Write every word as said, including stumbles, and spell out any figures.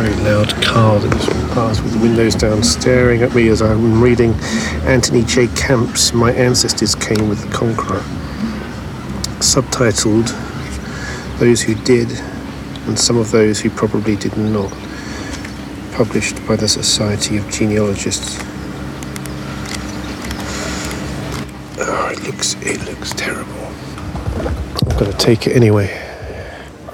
very loud car that was passed with the windows down, staring at me as I'm reading Anthony J. Camp's My Ancestors Came with the Conqueror, subtitled Those Who Did and Some of Those Who Probably Did Not, published by the Society of Genealogists. Oh, it looks, it looks terrible. I'm going to take it anyway.